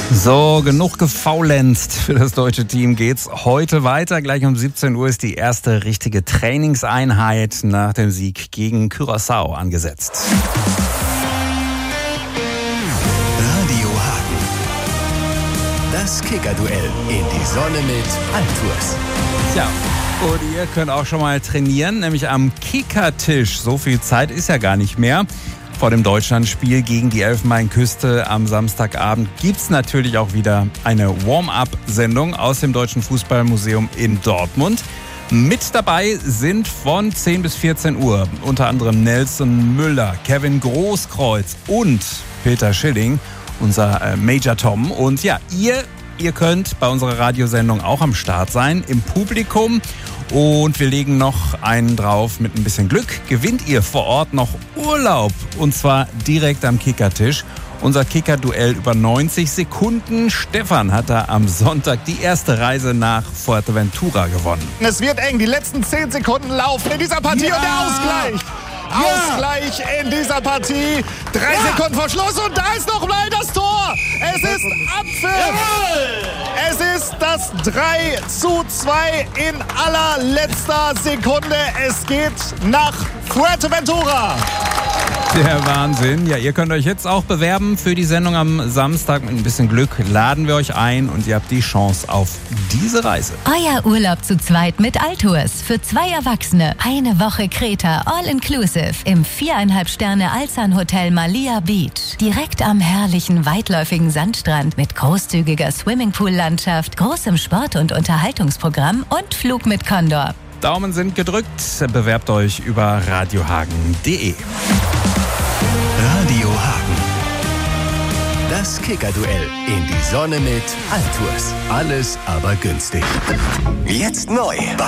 So, genug gefaulenzt. Für das deutsche Team geht's heute weiter. Gleich um 17 Uhr ist die erste richtige Trainingseinheit nach dem Sieg gegen Curaçao angesetzt. Radio Hagen. Das Kicker-Duell in die Sonne mit Altours. Ja, und ihr könnt auch schon mal trainieren, nämlich am Kickertisch. So viel Zeit ist ja gar nicht mehr. Vor dem Deutschlandspiel gegen die Elfenbeinküste am Samstagabend gibt's natürlich auch wieder eine Warm-up-Sendung aus dem Deutschen Fußballmuseum in Dortmund. Mit dabei sind von 10 bis 14 Uhr unter anderem Nelson Müller, Kevin Großkreuz und Peter Schilling, unser Major Tom. Und ja, ihr könnt bei unserer Radiosendung auch am Start sein, im Publikum. Und wir legen noch einen drauf mit ein bisschen Glück. Gewinnt ihr vor Ort noch Urlaub und zwar direkt am Kickertisch. Unser Kicker-Duell über 90 Sekunden. Stefan hat da am Sonntag die erste Reise nach Fuerteventura gewonnen. Es wird eng, die letzten 10 Sekunden laufen in dieser Partie und der Ausgleich. Ausgleich in dieser Partie. 3 Sekunden vor Schluss und da ist noch mal das Tor. Es ist Abpfiff. Es ist das 3:2 in allerletzter Sekunde. Es geht nach Fuerteventura. Der Wahnsinn. Ja, ihr könnt euch jetzt auch bewerben für die Sendung am Samstag. Mit ein bisschen Glück laden wir euch ein und ihr habt die Chance auf diese Reise. Euer Urlaub zu zweit mit Altours. Für 2 Erwachsene. Eine Woche Kreta, all inclusive. Im 4,5 Sterne Alsan Hotel Malia Beach. Direkt am herrlichen, weitläufigen Sandstrand mit großzügiger Swimmingpool-Landschaft, großem Sport- und Unterhaltungsprogramm und Flug mit Condor. Daumen sind gedrückt. Bewerbt euch über radiohagen.de. Radio Hagen. Das Kicker-Duell in die Sonne mit Altours. Alles aber günstig. Jetzt neu.